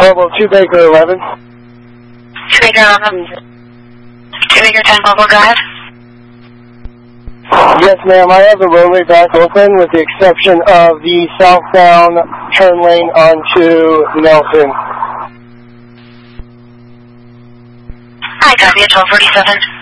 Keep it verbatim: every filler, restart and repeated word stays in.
Volvo two Baker eleven. two Baker eleven. two Baker ten Volvo, go ahead. Yes, ma'am. I have the roadway back open with the exception of the southbound turn lane onto Nelson. I copy it, twelve forty-seven.